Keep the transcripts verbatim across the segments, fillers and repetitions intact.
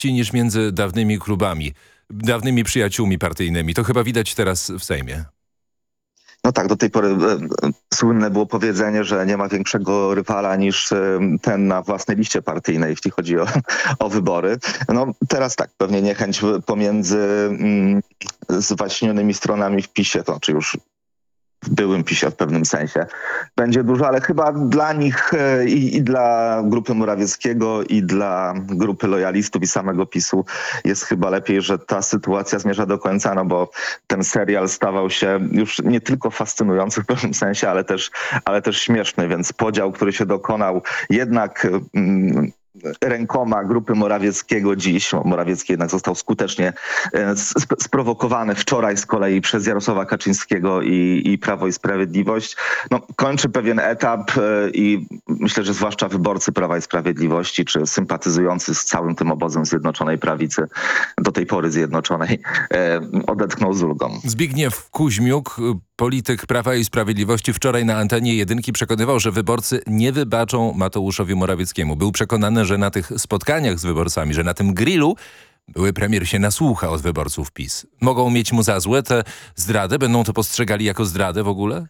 niż między dawnymi klubami, dawnymi przyjaciółmi partyjnymi. To chyba widać teraz w Sejmie. No tak, do tej pory e, słynne było powiedzenie, że nie ma większego rywala niż e, ten na własnej liście partyjnej, jeśli chodzi o, o wybory. No teraz tak, pewnie niechęć pomiędzy mm, zwaśnionymi stronami w PiSie, to czy już w byłym PiSie w pewnym sensie będzie dużo, ale chyba dla nich e, i, i dla grupy Morawieckiego, i dla grupy lojalistów i samego PiSu jest chyba lepiej, że ta sytuacja zmierza do końca, no bo ten serial stawał się już nie tylko fascynujący w pewnym sensie, ale też, ale też śmieszny, więc podział, który się dokonał jednak mm, rękoma grupy Morawieckiego dziś. Morawiecki jednak został skutecznie sp- sprowokowany wczoraj z kolei przez Jarosława Kaczyńskiego i, i Prawo i Sprawiedliwość. No, kończy pewien etap i myślę, że zwłaszcza wyborcy Prawa i Sprawiedliwości, czy sympatyzujący z całym tym obozem Zjednoczonej Prawicy, do tej pory Zjednoczonej, odetchnął z ulgą. Zbigniew Kuźmiuk, polityk Prawa i Sprawiedliwości, wczoraj na antenie Jedynki przekonywał, że wyborcy nie wybaczą Mateuszowi Morawieckiemu. Był przekonany, że na tych spotkaniach z wyborcami, że na tym grillu były premier się nasłucha od wyborców PiS. Mogą mieć mu za złe tę zdradę? Będą to postrzegali jako zdradę w ogóle?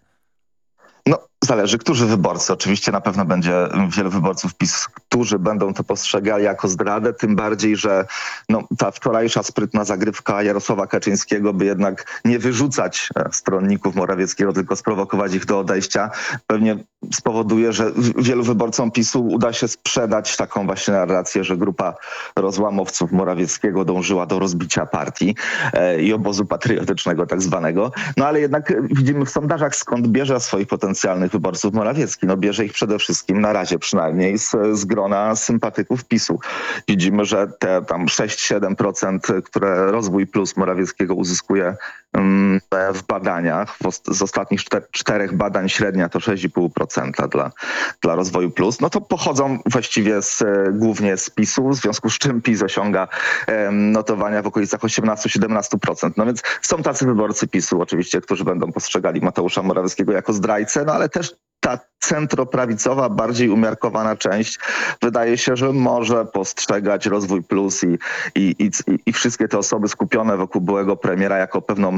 No, zależy, którzy wyborcy. Oczywiście na pewno będzie wielu wyborców PiS, którzy będą to postrzegali jako zdradę, tym bardziej, że no, ta wczorajsza sprytna zagrywka Jarosława Kaczyńskiego, by jednak nie wyrzucać stronników Morawieckiego, tylko sprowokować ich do odejścia, pewnie spowoduje, że wielu wyborcom PiSu uda się sprzedać taką właśnie narrację, że grupa rozłamowców Morawieckiego dążyła do rozbicia partii e, i obozu patriotycznego tak zwanego. No ale jednak widzimy w sondażach, skąd bierze swoich potencjalnych wyborców Morawiecki. No bierze ich przede wszystkim, na razie przynajmniej, z, z grona sympatyków PiSu. Widzimy, że te tam sześć siedem procent, które Rozwój Plus Morawieckiego uzyskuje um, w badaniach, w, z ostatnich czter, czterech badań średnia to sześć i pół procent dla, dla Rozwoju Plus, no to pochodzą właściwie z, głównie z PiSu, w związku z czym PiS osiąga um, notowania w okolicach osiemnaście siedemnaście procent. No więc są tacy wyborcy PiSu oczywiście, którzy będą postrzegali Mateusza Morawieckiego jako zdrajcę, no ale też ta centroprawicowa, bardziej umiarkowana część wydaje się, że może postrzegać Rozwój Plus i, i, i, i wszystkie te osoby skupione wokół byłego premiera jako pewną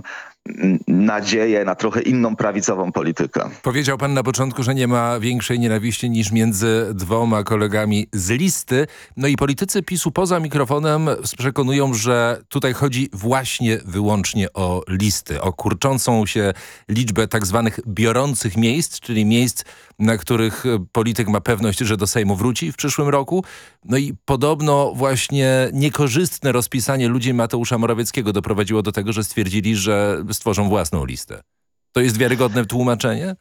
nadzieję na trochę inną prawicową politykę. Powiedział pan na początku, że nie ma większej nienawiści niż między dwoma kolegami z listy. No i politycy PiSu poza mikrofonem przekonują, że tutaj chodzi właśnie wyłącznie o listy, o kurczącą się liczbę tak zwanych biorących miejsc, czyli miejsc, na których polityk ma pewność, że do Sejmu wróci w przyszłym roku. No i podobno właśnie niekorzystne rozpisanie ludzi Mateusza Morawieckiego doprowadziło do tego, że stwierdzili, że stworzą własną listę. To jest wiarygodne tłumaczenie?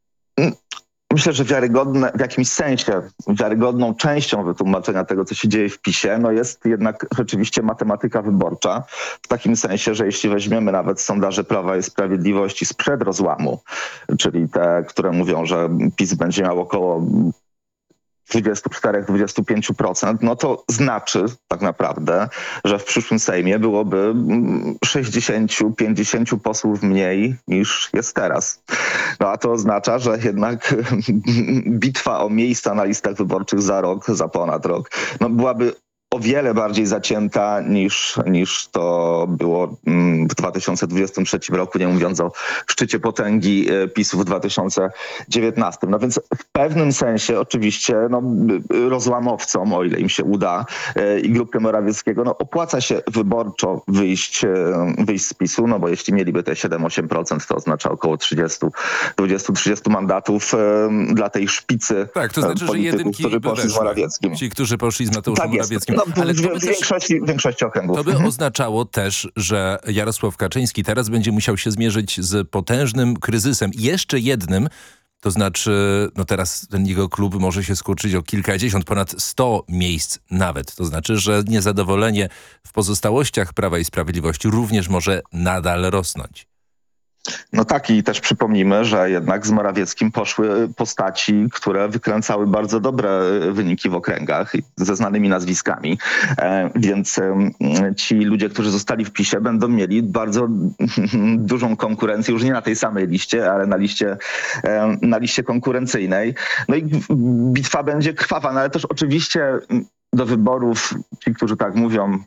Myślę, że wiarygodne, w jakimś sensie wiarygodną częścią wytłumaczenia tego, co się dzieje w PiSie, no jest jednak rzeczywiście matematyka wyborcza. W takim sensie, że jeśli weźmiemy nawet sondaże Prawa i Sprawiedliwości sprzed rozłamu, czyli te, które mówią, że PiS będzie miał około dwadzieścia cztery do dwudziestu pięciu procent, no to znaczy tak naprawdę, że w przyszłym Sejmie byłoby sześćdziesięciu pięćdziesięciu posłów mniej niż jest teraz. No a to oznacza, że jednak bitwa o miejsca na listach wyborczych za rok, za ponad rok, no byłaby o wiele bardziej zacięta niż, niż to było w dwa tysiące dwudziestym trzecim roku, nie mówiąc o szczycie potęgi PiSu w dwa tysiące dziewiętnastym. No więc w pewnym sensie oczywiście no, rozłamowcom, o ile im się uda, i grupie Morawieckiego, no, opłaca się wyborczo wyjść, wyjść z PiSu, no bo jeśli mieliby te siedem osiem procent, to oznacza około trzydzieści dwadzieścia trzydzieści mandatów dla tej szpicy. Tak, to znaczy, że jedynki którzy poszli z Morawieckim. Ci, którzy poszli z Mateuszem Tak Morawieckim. No, ale w, to by w, większości, w większości okręgów. To by oznaczało też, że Jarosław Kaczyński teraz będzie musiał się zmierzyć z potężnym kryzysem. Jeszcze jednym, to znaczy, no teraz ten jego klub może się skurczyć o kilkadziesiąt, ponad sto miejsc nawet. To znaczy, że niezadowolenie w pozostałościach Prawa i Sprawiedliwości również może nadal rosnąć. No tak, i też przypomnijmy, że jednak z Morawieckim poszły postaci, które wykręcały bardzo dobre wyniki w okręgach ze znanymi nazwiskami. E, więc e, ci ludzie, którzy zostali w PiSie, będą mieli bardzo dużą konkurencję, już nie na tej samej liście, ale na liście, e, na liście konkurencyjnej. No i bitwa będzie krwawa, no ale też oczywiście do wyborów ci, którzy tak mówią,